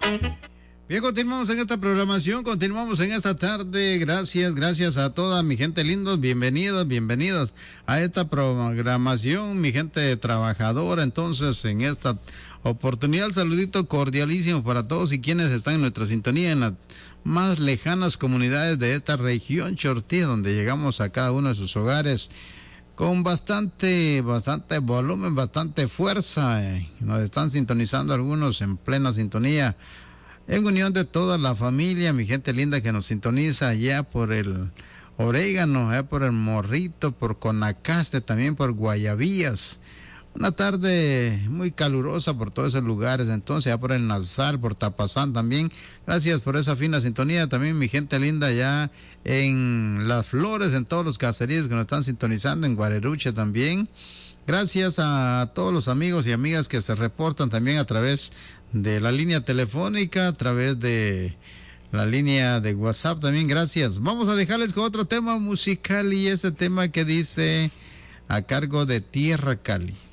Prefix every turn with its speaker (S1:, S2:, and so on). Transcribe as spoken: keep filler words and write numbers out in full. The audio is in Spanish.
S1: Bien, continuamos en esta programación, continuamos en esta tarde. Gracias, gracias a toda mi gente linda. Bienvenidos, bienvenidas a esta programación, mi gente trabajadora. Entonces, en esta oportunidad, saludito cordialísimo para todos y quienes están en nuestra sintonía en las más lejanas comunidades de esta región Chortí, donde llegamos a cada uno de sus hogares con bastante, bastante volumen, bastante fuerza. Nos están sintonizando algunos en plena sintonía. En unión de toda la familia, mi gente linda que nos sintoniza allá por el Orégano, allá por el Morrito, por Conacaste, también por Guayabillas. Una tarde muy calurosa por todos esos lugares, entonces allá por el Nazar, por Tapazán también. Gracias por esa fina sintonía. También mi gente linda allá en Las Flores, en todos los caseríos que nos están sintonizando, en Guareruche también. Gracias a todos los amigos y amigas que se reportan también a través de la línea telefónica, a través de la línea de WhatsApp también. Gracias. Vamos a dejarles con otro tema musical y ese tema que dice a cargo de Tierra Cali.